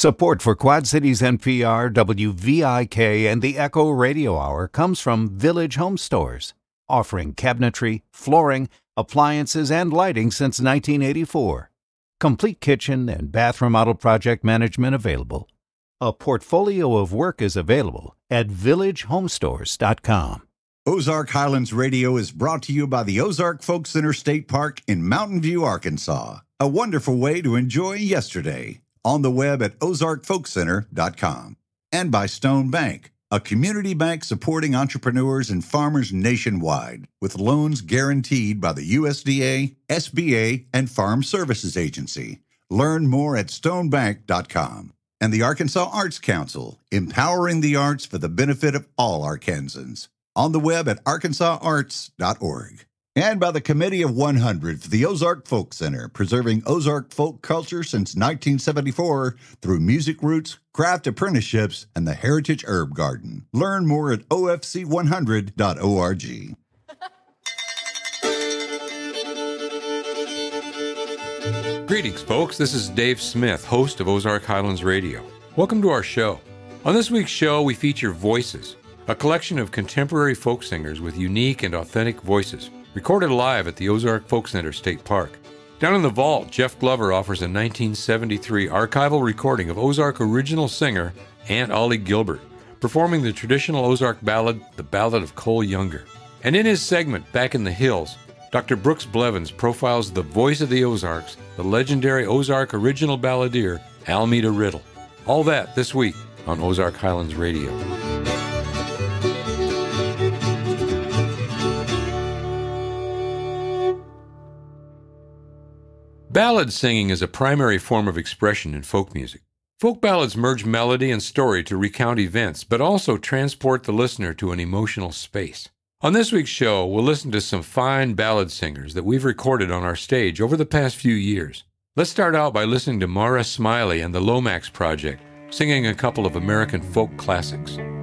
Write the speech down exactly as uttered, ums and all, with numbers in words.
Support for Quad Cities N P R, W V I K, and the Echo Radio Hour comes from Village Home Stores, offering cabinetry, flooring, appliances, and lighting since nineteen eighty-four. Complete kitchen and bath remodel project management available. A portfolio of work is available at village home stores dot com. Ozark Highlands Radio is brought to you by the Ozark Folk Center State Park in Mountain View, Arkansas. A wonderful way to enjoy yesterday. On the web at ozark folk center dot com. And by Stone Bank, a community bank supporting entrepreneurs and farmers nationwide, with loans guaranteed by the U S D A, S B A, and Farm Services Agency. Learn more at stone bank dot com. And the Arkansas Arts Council, empowering the arts for the benefit of all Arkansans. On the web at arkansas arts dot org. And by the Committee of one hundred for the Ozark Folk Center, preserving Ozark folk culture since nineteen seventy-four through music roots, craft apprenticeships, and the Heritage Herb Garden. Learn more at O F C one hundred dot org. Greetings, folks. This is Dave Smith, host of Ozark Highlands Radio. Welcome to our show. On this week's show, we feature Voices, a collection of contemporary folk singers with unique and authentic voices, recorded live at the Ozark Folk Center State Park. Down in the vault, Jeff Glover offers a nineteen seventy-three archival recording of Ozark original singer Aunt Ollie Gilbert, performing the traditional Ozark ballad, The Ballad of Cole Younger. And in his segment, Back in the Hills, Doctor Brooks Blevins profiles the voice of the Ozarks, the legendary Ozark original balladeer, Almeda Riddle. All that this week on Ozark Highlands Radio. Ballad singing is a primary form of expression in folk music. Folk ballads merge melody and story to recount events, but also transport the listener to an emotional space. On this week's show, we'll listen to some fine ballad singers that we've recorded on our stage over the past few years. Let's start out by listening to Mara Smiley and the Lomax Project, singing a couple of American folk classics.